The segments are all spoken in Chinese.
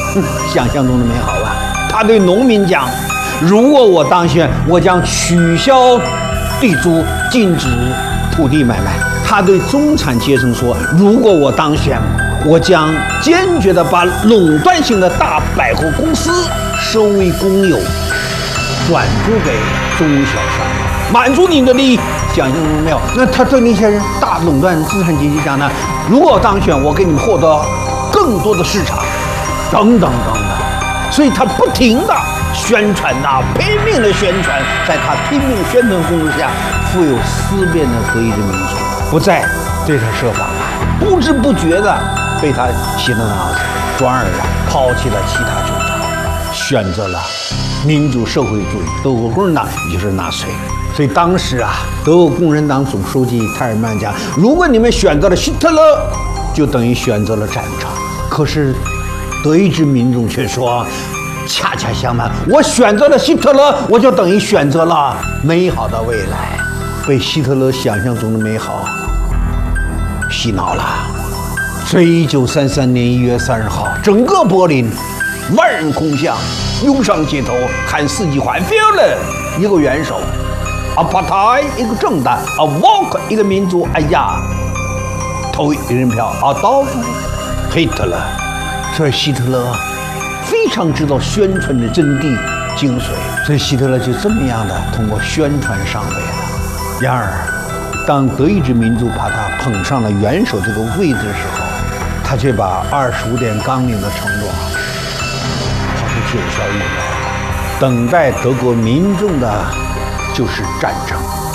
想象中的美好啊！他对农民讲：“如果我当选，我将取消地租，禁止土地买卖。”他对中产阶层说：“如果我当选，我将坚决地把垄断性的大百货公司收为公有，转租给中小商贩，满足你的利益。”想象中没有？那他对那些人大垄断资产阶级讲呢？如果我当选，我给你们获得更多的市场，等等等等。所以他不停地宣传呐，拼命的宣传，在他拼命宣传攻势下，富有思辨的德意志民族不再对他设防了，不知不觉地被他洗了脑子，转而抛弃了其他主张，选择了民主社会主义德国共产党，也就是纳粹。所以当时啊，德国共产党总书记泰尔曼讲：“如果你们选择了希特勒，就等于选择了战场。”可是德意志民众却说，恰恰相反，我选择了希特勒，我就等于选择了美好的未来。被希特勒想象中的美好洗脑了。所以1933年1月30号，整个柏林万人空巷，涌上街头喊4句话 ：“Führer 一个元首，Partei 一个政党，Volk 一个民族。哎呀，投一人票，Adolf Hitler。”所以希特勒非常知道宣传的真谛精髓，所以希特勒就这么样的通过宣传上位了。然而，当德意志民族把他捧上了元首这个位置的时候，他却把25点纲领的承诺抛出九霄云外了。等待德国民众的就是战争。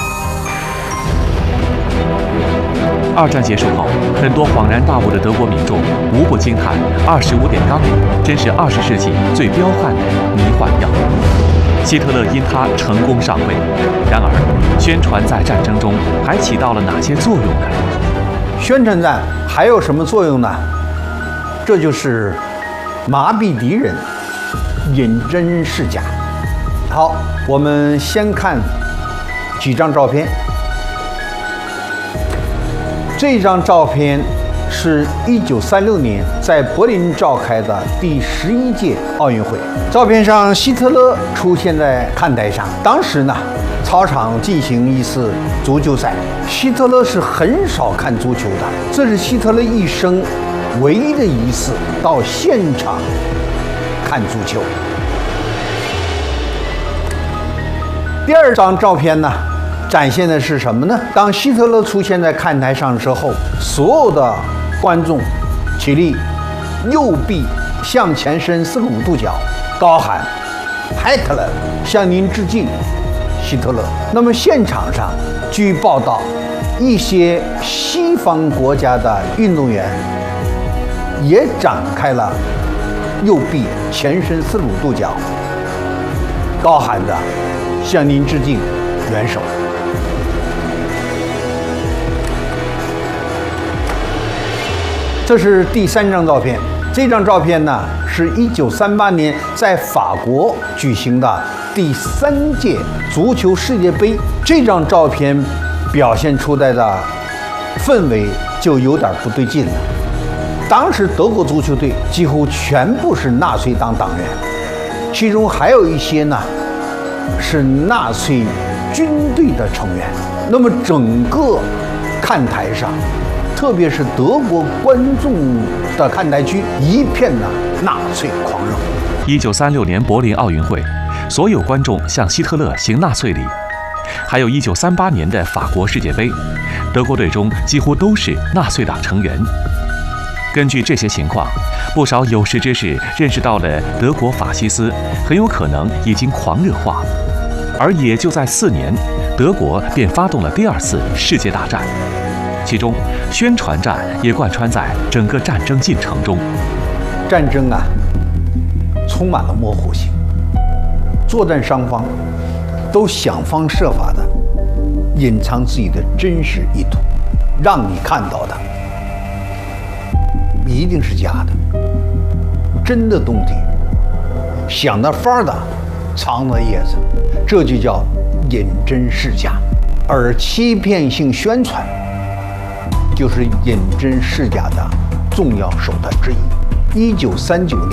二战结束后，很多恍然大悟的德国民众无不惊叹：25点纲领真是20世纪最彪悍的迷幻药。希特勒因他成功上位，然而宣传在战争中还起到了哪些作用呢？ 宣传战还有什么作用呢？这就是麻痹敌人，引真示假。好，我们先看几张照片。这张照片是1936年在柏林召开的第11届奥运会。照片上，希特勒出现在看台上。当时呢，操场进行一次足球赛。希特勒是很少看足球的，这是希特勒一生唯一的一次到现场看足球。第二张照片呢，展现的是什么呢？当希特勒出现在看台上之后，所有的观众起立，右臂向前伸45度角，高喊 Hitler 向您致敬，希特勒。那么现场上，据报道，一些西方国家的运动员也展开了右臂前伸45度角，高喊着向您致敬，元首。这是第3张照片。这张照片呢，是1938年在法国举行的第3届足球世界杯。这张照片表现出来的氛围就有点不对劲了。当时德国足球队几乎全部是纳粹党党员，其中还有一些呢是纳粹军队的成员。那么整个看台上，特别是德国观众的看台区，一片的纳粹狂热。 1936年柏林奥运会，所有观众向希特勒行纳粹礼。还有1938年的法国世界杯，德国队中几乎都是纳粹党成员。根据这些情况，不少有识之士认识到了德国法西斯很有可能已经狂热化，而也就在4年，德国便发动了第2次世界大战。其中，宣传战也贯穿在整个战争进程中。 战争啊，充满了模糊性，作战双方都想方设法的隐藏自己的真实意图，让你看到的一定是假的，真的东西想的法儿的藏着掖着，这就叫引真示假。而欺骗性宣传就是引真示假的重要手段之一。1939年